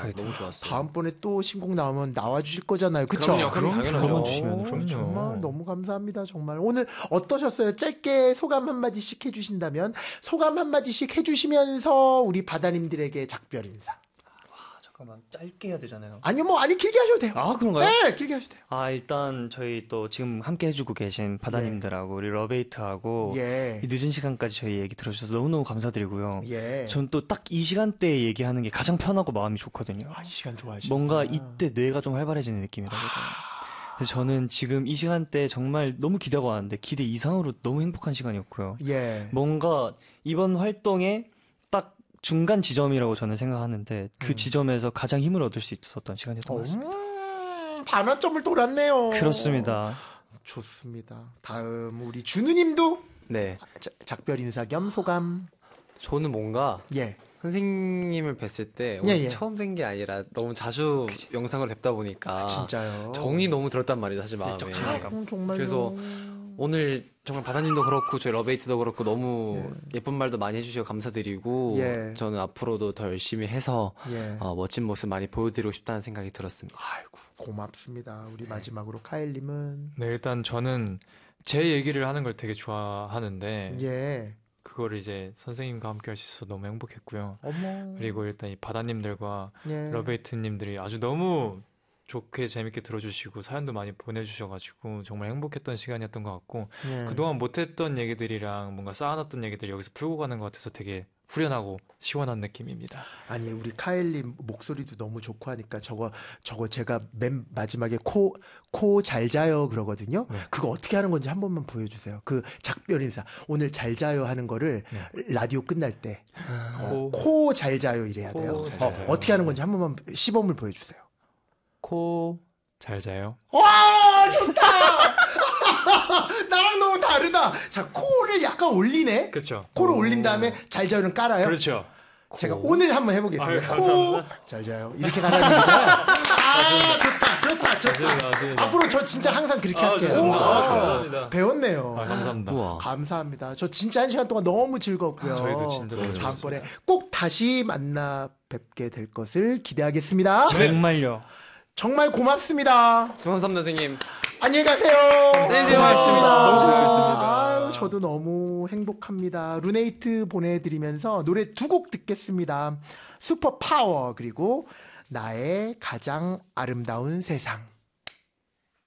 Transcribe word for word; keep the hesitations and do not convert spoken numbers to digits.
저희도 너무 좋았어요. 다음번에 또 신곡 나오면 나와주실 거잖아요. 그쵸? 그럼요. 그럼 당연하죠. 주시면 그럼요. 정말 너무 감사합니다. 정말 오늘 어떠셨어요? 짧게 소감 한마디씩 해주신다면 소감 한마디씩 해주시면서 우리 바다님들에게 작별 인사. 잠깐만 짧게 해야 되잖아요. 아니요 뭐 아니 길게 하셔도 돼요. 아 그런가요? 네 길게 하셔도 돼요. 아 일단 저희 또 지금 함께 해주고 계신 바다님들하고 우리 러베이트하고 예. 이 늦은 시간까지 저희 얘기 들어주셔서 너무너무 감사드리고요. 예. 전 또 딱 이 시간대에 얘기하는 게 가장 편하고 마음이 좋거든요. 아, 이 시간 좋아하시죠. 뭔가 이때 뇌가 좀 활발해지는 느낌이라거든요. 그래서 저는 지금 이 시간대 정말 너무 기대하고 왔는데 기대 이상으로 너무 행복한 시간이었고요. 예. 뭔가 이번 활동에 딱 중간 지점이라고 저는 생각하는데 그 음. 지점에서 가장 힘을 얻을 수 있었던 시간이었던 것 같습니다. 음, 반환점을 돌았네요. 그렇습니다. 좋습니다. 다음 우리 준우님도 네. 자, 작별 인사 겸 소감. 저는 뭔가 예. 선생님을 뵀을 때 예, 오늘 예. 처음 뵌 게 아니라 너무 자주 영상을 뵙다 보니까 진짜요. 정이 너무 들었단 말이죠, 사실 마음에. 음, 정말 그래서 오늘 정말 바다님도 그렇고 저희 러베이트도 그렇고 너무 예. 쁜 말도 많이 해주셔서 감사드리고 예. 저는 앞으로도 더 열심히 해서 예. 어, 멋진 모습 많이 보여드리고 싶다는 생각이 들었습니다. 아이고 고맙습니다. 우리 마지막으로 카일님은 네, 일단 저는 제 얘기를 하는 걸 되게 좋아하는데 예. 그거를 이제 선생님과 함께 할 수 있어서 너무 행복했고요. 어머. 그리고 일단 이 바다님들과 예. 러베이트님들이 아주 너무 좋게 재밌게 들어주시고 사연도 많이 보내주셔가지고 정말 행복했던 시간이었던 것 같고 예. 그동안 못했던 얘기들이랑 뭔가 쌓아놨던 얘기들 여기서 풀고 가는 것 같아서 되게 후련하고 시원한 느낌입니다. 아니 우리 카일님 목소리도 너무 좋고 하니까 저거 저거 제가 맨 마지막에 코 코 잘 자요 그러거든요. 네. 그거 어떻게 하는 건지 한 번만 보여주세요. 그 작별 인사 오늘 잘 자요 하는 거를 라디오 끝날 때 코 잘 자요 이래야 돼요. 코 잘 어, 자요. 어떻게 하는 건지 한 번만 시범을 보여주세요. 코 잘 자요. 와 좋다. 나랑 너무 다르다. 자 코를 약간 올리네. 그렇죠. 코를 올린 다음에 잘 자요는 깔아요. 그렇죠. 제가 오늘 한번 해보겠습니다. 아유, 코 감사합니다. 잘 자요. 이렇게 가라는 거잖아요. 아 좋다 좋다 좋다. 맞습니다, 맞습니다. 앞으로 저 진짜 항상 그렇게 아, 할게요. 좋습니다. 우와, 아, 감사합니다. 배웠네요. 아, 감사합니다. 우와. 감사합니다. 저 진짜 한 시간 동안 너무 즐거웠고요. 저희도 진짜 너무 다음번에 꼭 다시 만나 뵙게 될 것을 기대하겠습니다. 정말요. 정말 고맙습니다. 감사합니다, 선생님. 안녕히 가세요. 안녕히 계세요. 고맙습니다. 너무 재밌었습니다. 아유, 저도 너무 행복합니다. 루네이트 보내드리면서 노래 두 곡 듣겠습니다. 슈퍼 파워 그리고 나의 가장 아름다운 세상.